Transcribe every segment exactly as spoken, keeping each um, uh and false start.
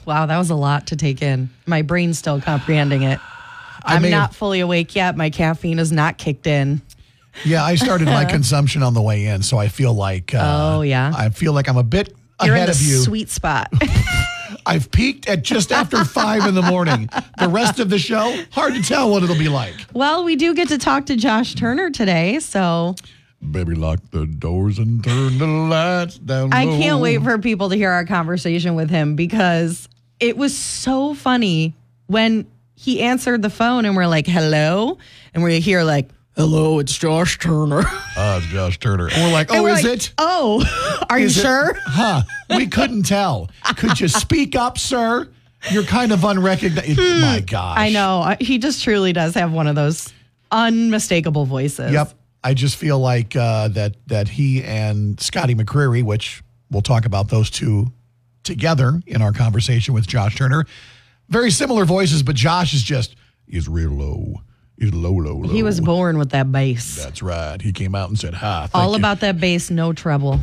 Wow, that was a lot to take in. My brain's still comprehending it. I I'm may not have- fully awake yet. My caffeine is not kicked in. Yeah, I started my consumption on the way in, so I feel like uh, Oh, yeah. I feel like I'm a bit You're in ahead the of you. sweet spot. I've peaked at just after five in the morning. The rest of the show, hard to tell what it'll be like. Well, we do get to talk to Josh Turner today, so Baby, lock the doors and turn the lights down I low. can't wait for people to hear our conversation with him because it was so funny when he answered the phone and we're like, hello? And we hear like, hello, it's Josh Turner. Ah, it's Josh Turner. And we're like, oh, And we're is like, it? Oh, are Is you it? sure? Huh. We couldn't tell. Could you speak up, sir? You're kind of unrecognizable. My gosh. I know. He just truly does have one of those unmistakable voices. Yep. I just feel like uh, that that he and Scotty McCreery, which we'll talk about those two together in our conversation with Josh Turner, very similar voices, but Josh is just, he's real low. He's low, low, low. He was born with that bass. That's right. He came out and said, hi. thank All you. about that bass, no treble.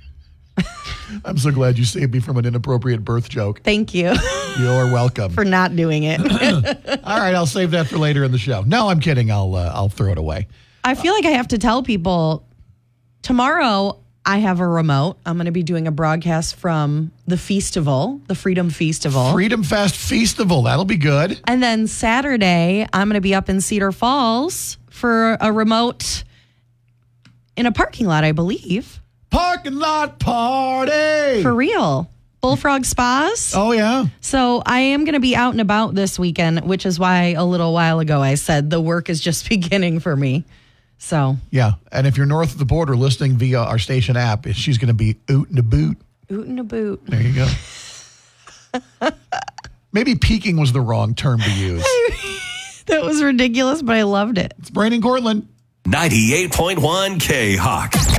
I'm so glad you saved me from an inappropriate birth joke. Thank you You're welcome. for not doing it. All right, I'll save that for later in the show. No, I'm kidding. I'll uh, I'll throw it away. I feel like I have to tell people tomorrow I have a remote. I'm going to be doing a broadcast from the festival, the Freedom Festival. Freedom Fest Festival. That'll be good. And then Saturday, I'm going to be up in Cedar Falls for a remote in a parking lot, I believe. Parking lot party. For real. Bullfrog Spas. Oh, yeah. So I am going to be out and about this weekend, which is why a little while ago I said the work is just beginning for me. So Yeah. And if you're north of the border listening via our station app, she's going to be oot and a boot. oot and a boot. There you go. Maybe peaking was the wrong term to use. That was ridiculous, but I loved it. It's Brain and Cortland. ninety-eight point one K-Hawk.